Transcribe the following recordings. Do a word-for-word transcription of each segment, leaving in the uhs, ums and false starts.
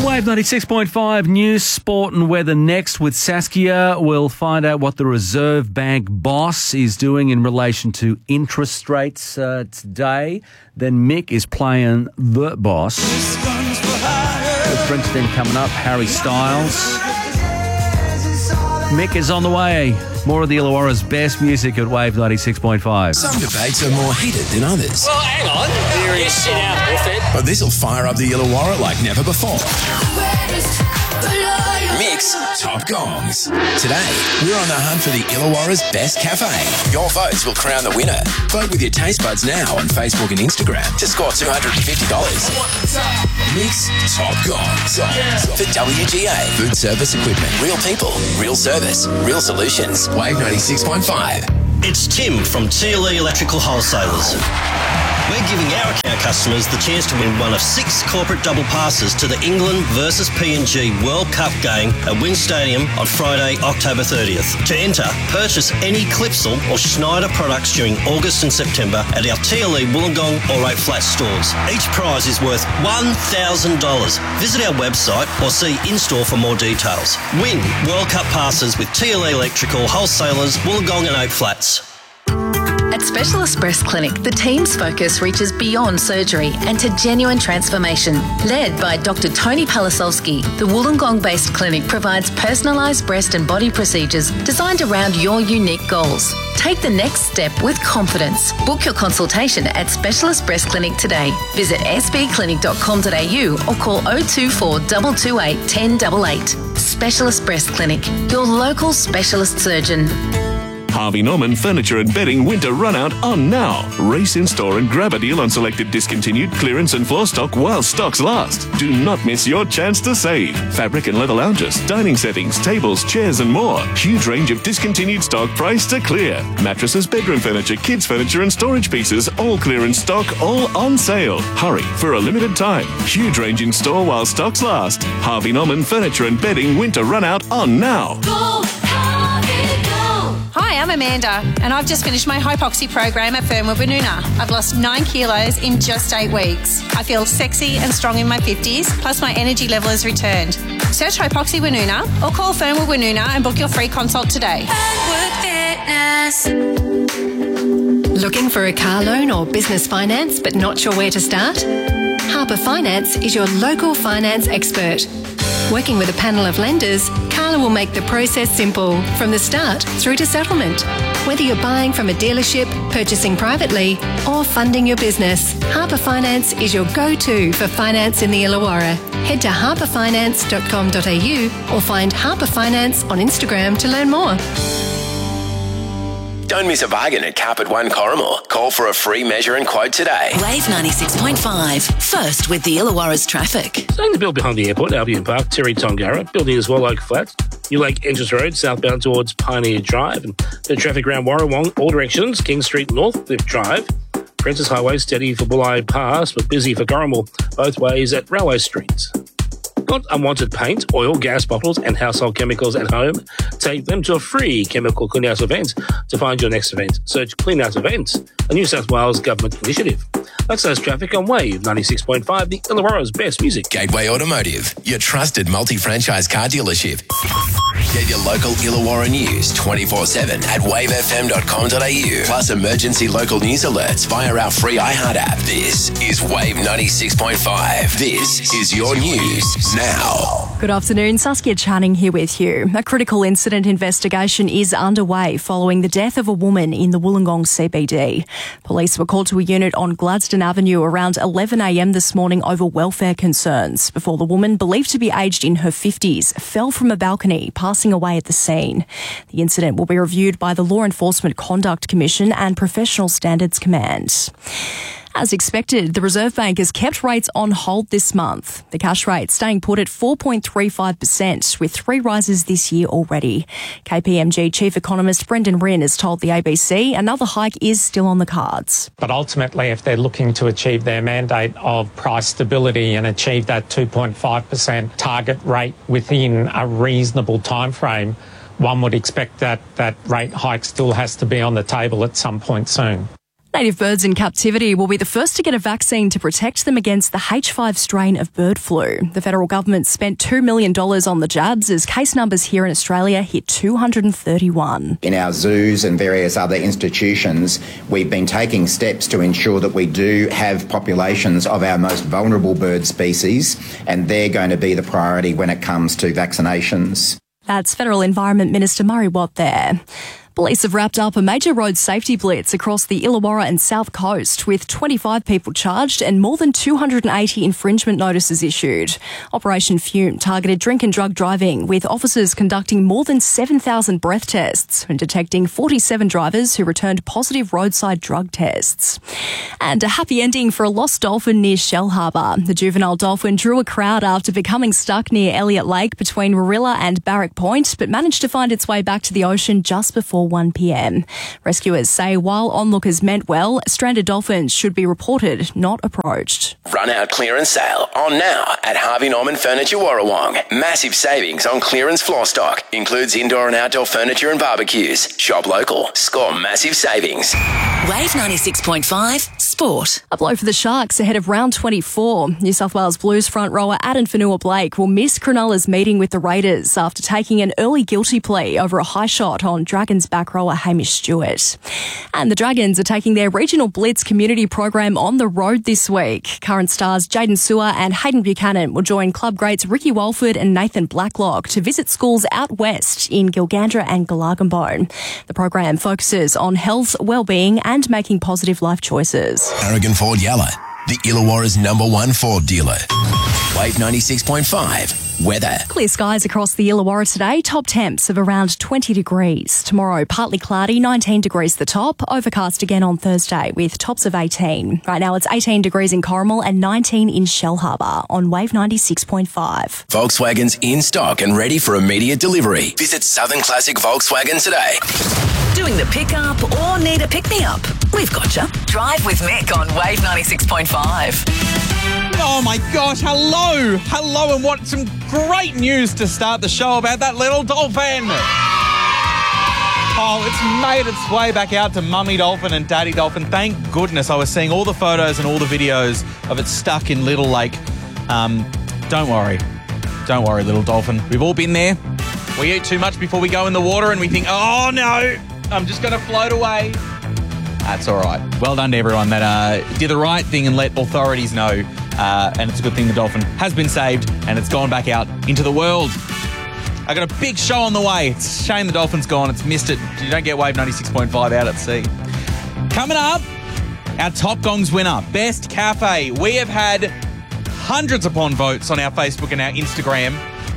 Wave ninety-six point five news, sport and weather next with Saskia. We'll find out what the Reserve Bank boss is doing in relation to interest rates uh, today. Then Mick is playing the boss. With Springsteen coming up, Harry Styles. Mick is on the way. More of the Illawarra's best music at Wave ninety-six point five. Some debates are more heated than others. Well, hang on. You sit out with it. But this'll fire up the Illawarra like never before. Mix Top Gongs. Today, we're on the hunt for the Illawarra's best cafe. Your votes will crown the winner. Vote with your taste buds now on Facebook and Instagram to score two hundred fifty dollars. Mix Top Gongs for W G A. Food service equipment. Real people. Real service. Real solutions. Wave ninety-six point five. It's Tim from T L E Electrical Wholesalers. We're giving our account customers the chance to win one of six corporate double passes to the England versus P N G World Cup game at Wynn Stadium on Friday, October thirtieth. To enter, purchase any Clipsal or Schneider products during August and September at our T L E Wollongong or Oak Flat stores. Each prize is worth one thousand dollars. Visit our website or see in-store for more details. Win World Cup passes with T L E Electrical Wholesalers, Wollongong and Oak Flats. At Specialist Breast Clinic, the team's focus reaches beyond surgery and to genuine transformation. Led by Doctor Tony Palisowski, the Wollongong-based clinic provides personalised breast and body procedures designed around your unique goals. Take the next step with confidence. Book your consultation at Specialist Breast Clinic today. Visit s b clinic dot com dot a u or call oh two four, two two eight, one oh eight eight. Specialist Breast Clinic, your local specialist surgeon. Harvey Norman Furniture and Bedding Winter Runout on now. Race in store and grab a deal on selected discontinued clearance and floor stock while stocks last. Do not miss your chance to save. Fabric and leather lounges, dining settings, tables, chairs and more. Huge range of discontinued stock priced to clear. Mattresses, bedroom furniture, kids furniture and storage pieces, all clearance stock, all on sale. Hurry for a limited time. Huge range in store while stocks last. Harvey Norman Furniture and Bedding Winter Runout on now. Go, Harvey, go. Hi, I'm Amanda, and I've just finished my hypoxia program at Fernwood Woonona. I've lost nine kilos in just eight weeks. I feel sexy and strong in my fifties, plus my energy level has returned. Search Hypoxia Woonona or call Fernwood Woonona and book your free consult today. Looking for a car loan or business finance but not sure where to start? Harbour Finance is your local finance expert. Working with a panel of lenders, Carla will make the process simple, from the start through to settlement. Whether you're buying from a dealership, purchasing privately, or funding your business, Harbour Finance is your go-to for finance in the Illawarra. Head to harbour finance dot com dot a u or find Harbour Finance on Instagram to learn more. Don't miss a bargain at Carpet One Corrimor. Call for a free measure and quote today. Wave ninety-six point five. First with the Illawarra's traffic. Staying the build behind the airport, Albion Park, Terry Tongara, building as well, Oak Flats, New Lake Entrance Road, southbound towards Pioneer Drive, and the traffic around Warrawong, all directions, King Street, Northcliffe Drive, Princess Highway, steady for Bulleye Pass, but busy for Corrimor, both ways at Railway Street. Got unwanted paint, oil, gas bottles and household chemicals at home? Take them to a free chemical clean-out event. To find your next event, search Clean Out Event, a New South Wales government initiative. That's those traffic on Wave ninety-six point five, the Illawarra's best music. Gateway Automotive, your trusted multi-franchise car dealership. Get your local Illawarra news twenty-four seven at wave f m dot com dot a u. Plus emergency local news alerts via our free iHeart app. This is Wave ninety-six point five. This is your news now. Good afternoon, Saskia Channing here with you. A critical incident investigation is underway following the death of a woman in the Wollongong C B D. Police were called to a unit on Gladstone Avenue around eleven a m this morning over welfare concerns before the woman, believed to be aged in her fifties, fell from a balcony, passing away at the scene. The incident will be reviewed by the Law Enforcement Conduct Commission and Professional Standards Command. As expected, the Reserve Bank has kept rates on hold this month. The cash rate staying put at four point three five percent, with three rises this year already. K P M G Chief Economist Brendan Rinn has told the A B C another hike is still on the cards. But ultimately, if they're looking to achieve their mandate of price stability and achieve that two point five percent target rate within a reasonable time frame, one would expect that that rate hike still has to be on the table at some point soon. Native birds in captivity will be the first to get a vaccine to protect them against the H five strain of bird flu. The federal government spent two million dollars on the jabs as case numbers here in Australia hit two hundred thirty-one. In our zoos and various other institutions, we've been taking steps to ensure that we do have populations of our most vulnerable bird species, and they're going to be the priority when it comes to vaccinations. That's Federal Environment Minister Murray Watt there. Police have wrapped up a major road safety blitz across the Illawarra and South Coast with twenty-five people charged and more than two hundred eighty infringement notices issued. Operation Fume targeted drink and drug driving, with officers conducting more than seven thousand breath tests and detecting forty-seven drivers who returned positive roadside drug tests. And a happy ending for a lost dolphin near Shellharbour. The juvenile dolphin drew a crowd after becoming stuck near Elliott Lake between Warilla and Barrack Point, but managed to find its way back to the ocean just before one p m. Rescuers say while onlookers meant well, stranded dolphins should be reported, not approached. Run out clearance sale on now at Harvey Norman Furniture Warrawong. Massive savings on clearance floor stock. Includes indoor and outdoor furniture and barbecues. Shop local. Score massive savings. Wave ninety-six point five Sport. A blow for the Sharks ahead of round twenty-four. New South Wales Blues front rower Adam Fanua-Blake will miss Cronulla's meeting with the Raiders after taking an early guilty plea over a high shot on Dragons back rower Hamish Stewart. And the Dragons are taking their regional Blitz community program on the road this week. Current stars Jaden Sewer and Hayden Buchanan will join club greats Ricky Walford and Nathan Blacklock to visit schools out west in Gilgandra and Gallargambo. The program focuses on health, well-being and making positive life choices. Aragon Ford Yalla, the Illawarra's number one Ford dealer. Wave ninety-six point five. Weather. Clear skies across the Illawarra today. Top temps of around twenty degrees. Tomorrow, partly cloudy, nineteen degrees the top. Overcast again on Thursday with tops of eighteen. Right now, it's eighteen degrees in Corrimal and nineteen in Shellharbour on Wave ninety-six point five. Volkswagen's in stock and ready for immediate delivery. Visit Southern Classic Volkswagen today. Doing the pick-up or need a pick-me-up? We've got you. Drive with Mick on Wave ninety-six point five. Oh my gosh, hello, hello, and what some great news to start the show about that little dolphin. Oh, it's made its way back out to Mummy Dolphin and Daddy Dolphin. Thank goodness. I was seeing all the photos and all the videos of it stuck in Little Lake. Um, don't worry. Don't worry, little dolphin. We've all been there. We eat too much before we go in the water and we think, oh no, I'm just going to float away. That's all right. Well done to everyone that uh, did the right thing and let authorities know. Uh, and it's a good thing the dolphin has been saved and it's gone back out into the world. I got a big show on the way. It's a shame the dolphin's gone. It's missed it. You don't get Wave ninety-six point five out at sea. Coming up, our Top Gongs winner, Best Cafe. We have had hundreds upon votes on our Facebook and our Instagram.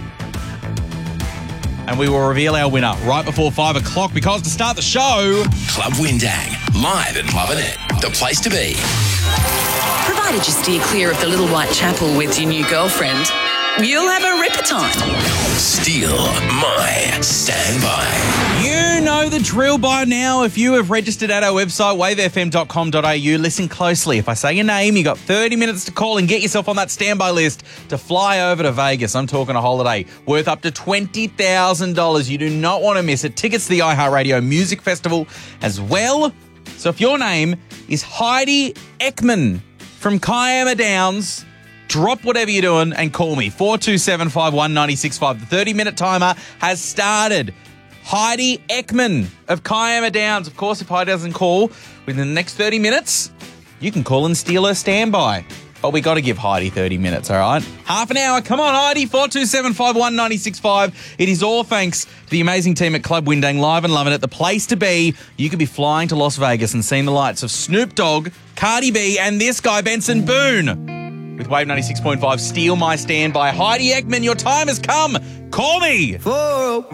And we will reveal our winner right before five o'clock because to start the show... Club Windang, live and loving it. The place to be. Provided you steer clear of the Little White Chapel with your new girlfriend, you'll have a ripper time. Steal my standby. You know the drill by now. If you have registered at our website, wave f m dot com dot a u, listen closely. If I say your name, you got thirty minutes to call and get yourself on that standby list to fly over to Vegas. I'm talking a holiday worth up to twenty thousand dollars. You do not want to miss it. Tickets to the iHeartRadio Music Festival as well. So if your name is Heidi Ekman from Kiama Downs, drop whatever you're doing and call me. four two seven, five one nine six five. The thirty-minute timer has started. Heidi Ekman of Kiama Downs. Of course, if Heidi doesn't call within the next thirty minutes, you can call and steal her standby. But we got to give Heidi thirty minutes, all right? Half an hour. Come on, Heidi. four two seven, five one nine six five. It is all thanks to the amazing team at Club Windang, live and loving it. The place to be. You could be flying to Las Vegas and seeing the lights of Snoop Dogg, Cardi B, and this guy, Benson Boone. With Wave ninety-six point five, Steal My Standby. Heidi Ekman, your time has come. Call me.